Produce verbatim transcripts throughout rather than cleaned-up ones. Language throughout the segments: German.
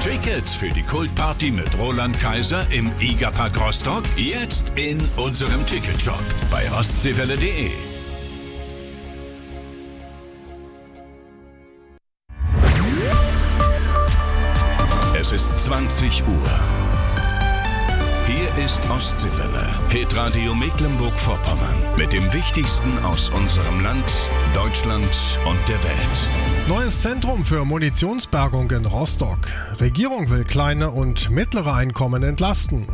Tickets für die Kultparty mit Roland Kaiser im Igerpark Rostock jetzt in unserem Ticketshop bei ostseewelle punkt de. Es ist zwanzig Uhr. Hier ist Ostseewelle, Hitradio Mecklenburg-Vorpommern mit dem Wichtigsten aus unserem Land, Deutschland und der Welt. Neues Zentrum für Munitionsbergung in Rostock. Regierung will kleine und mittlere Einkommen entlasten.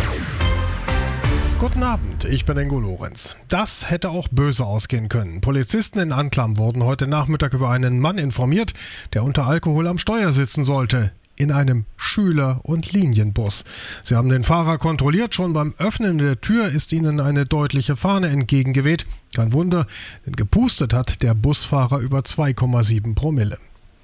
Guten Abend, ich bin Ingo Lorenz. Das hätte auch böse ausgehen können. Polizisten in Anklam wurden heute Nachmittag über einen Mann informiert, der unter Alkohol am Steuer sitzen sollte. In einem Schüler- und Linienbus. Sie haben den Fahrer kontrolliert. Schon beim Öffnen der Tür ist ihnen eine deutliche Fahne entgegengeweht. Kein Wunder, denn gepustet hat der Busfahrer über zwei Komma sieben Promille.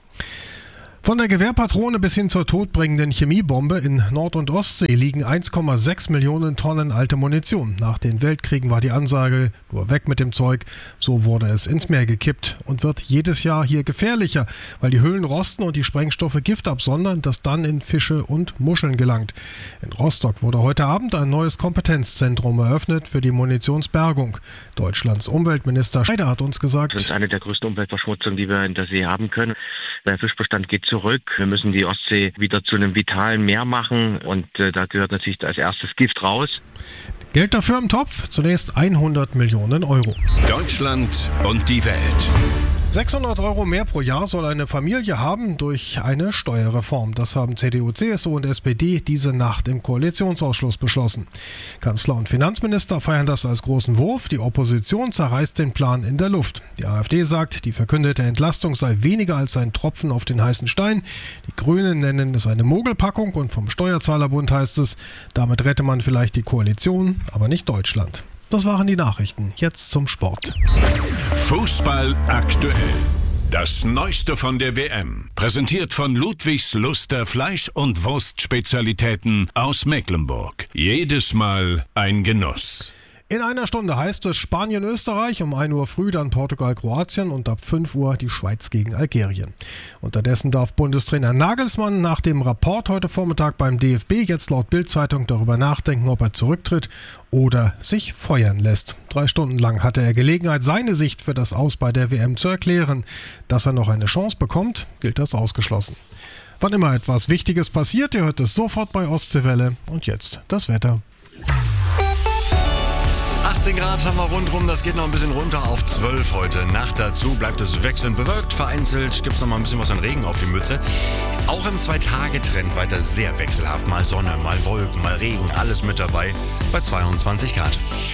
Von der Gewehrpatrone bis hin zur todbringenden Chemiebombe in Nord- und Ostsee liegen eins Komma sechs Millionen Tonnen alte Munition. Nach den Weltkriegen war die Ansage, nur weg mit dem Zeug. So wurde es ins Meer gekippt und wird jedes Jahr hier gefährlicher, weil die Hüllen rosten und die Sprengstoffe Gift absondern, das dann in Fische und Muscheln gelangt. In Rostock wurde heute Abend ein neues Kompetenzzentrum eröffnet für die Munitionsbergung. Deutschlands Umweltminister Scheider hat uns gesagt: Das ist eine der größten Umweltverschmutzungen, die wir in der See haben können. Der Fischbestand geht zurück. Wir müssen die Ostsee wieder zu einem vitalen Meer machen und äh, da gehört natürlich als erstes Gift raus. Geld dafür im Topf, zunächst hundert Millionen Euro. Deutschland und die Welt. sechshundert Euro mehr pro Jahr soll eine Familie haben durch eine Steuerreform. Das haben C D U, C S U und S P D diese Nacht im Koalitionsausschuss beschlossen. Kanzler und Finanzminister feiern das als großen Wurf. Die Opposition zerreißt den Plan in der Luft. Die AfD sagt, die verkündete Entlastung sei weniger als ein Tropfen auf den heißen Stein. Die Grünen nennen es eine Mogelpackung und vom Steuerzahlerbund heißt es, damit rette man vielleicht die Koalition, aber nicht Deutschland. Das waren die Nachrichten. Jetzt zum Sport. Fußball aktuell. Das Neueste von der W M. Präsentiert von Ludwigs Luster Fleisch- und Wurstspezialitäten aus Mecklenburg. Jedes Mal ein Genuss. In einer Stunde heißt es Spanien-Österreich, um ein Uhr früh dann Portugal-Kroatien und ab fünf Uhr die Schweiz gegen Algerien. Unterdessen darf Bundestrainer Nagelsmann nach dem Rapport heute Vormittag beim D F B jetzt laut Bild-Zeitung darüber nachdenken, ob er zurücktritt oder sich feuern lässt. Drei Stunden lang hatte er Gelegenheit, seine Sicht für das Aus bei der W M zu erklären. Dass er noch eine Chance bekommt, gilt als ausgeschlossen. Wann immer etwas Wichtiges passiert, ihr hört es sofort bei Ostseewelle. Und jetzt das Wetter. achtzehn Grad haben wir rundherum, das geht noch ein bisschen runter auf zwölf heute Nacht. Dazu bleibt es wechselnd bewölkt, vereinzelt gibt es noch mal ein bisschen was an Regen auf die Mütze. Auch im Zwei-Tage-Trend weiter sehr wechselhaft, mal Sonne, mal Wolken, mal Regen, alles mit dabei bei zweiundzwanzig Grad.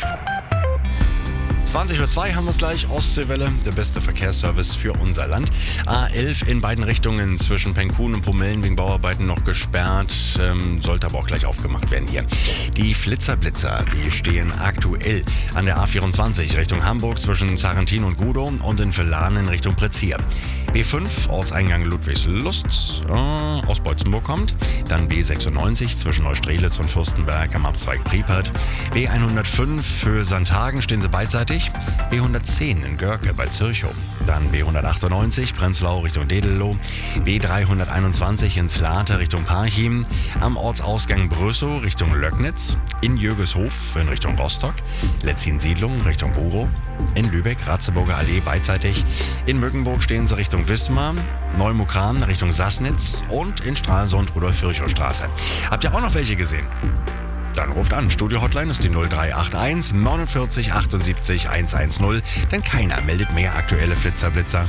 zwanzig Uhr zwei haben wir es gleich, Ostseewelle, der beste Verkehrsservice für unser Land. A elf in beiden Richtungen zwischen Penkhuhn und Pomellen wegen Bauarbeiten noch gesperrt, ähm, sollte aber auch gleich aufgemacht werden hier. Die Flitzerblitzer, die stehen aktuell an der A vierundzwanzig Richtung Hamburg zwischen Sarrentin und Gudow und in Villaren in Richtung Prezier. B fünf, Ortseingang Ludwigslust, äh, aus Beutzenburg kommt. Dann B sechsundneunzig zwischen Neustrelitz und Fürstenberg am Abzweig Priepert. B hundertfünf für Sandhagen stehen sie beidseitig. B hundertzehn in Görke bei Zirchow. Dann B hundertachtundneunzig Prenzlau Richtung Dedelow. B dreihunderteinundzwanzig in Slate Richtung Parchim. Am Ortsausgang Brüssow Richtung Löcknitz. In Jögeshof in Richtung Rostock. Letzin-Siedlung Richtung Burow. In Lübeck Ratzeburger Allee beidseitig. In Mückenburg stehen sie Richtung Wismar. Neumukran Richtung Sassnitz. Und in Stralsund Rudolf-Virchow-Straße. Habt ihr auch noch welche gesehen? Dann ruft an. Studio-Hotline ist die null drei acht eins neunundvierzig achtundsiebzig hundertzehn, denn keiner meldet mehr aktuelle Flitzerblitzer.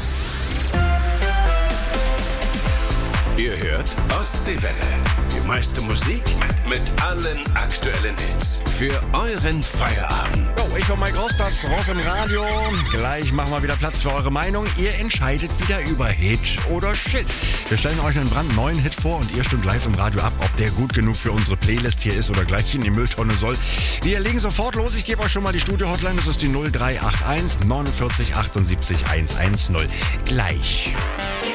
Ihr hört Ostseewelle. Die meiste Musik mit allen aktuellen Hits. Für euren Feierabend. Oh, ich bin Mike Ross, das Ross im Radio. Gleich machen wir wieder Platz für eure Meinung. Ihr entscheidet wieder über Hit oder Shit. Wir stellen euch einen brandneuen Hit vor und ihr stimmt live im Radio ab, ob der gut genug für unsere Playlist hier ist oder gleich in die Mülltonne soll. Wir legen sofort los. Ich gebe euch schon mal die Studio-Hotline. Das ist die null drei acht eins neunundvierzig achtundsiebzig hundertzehn. Gleich.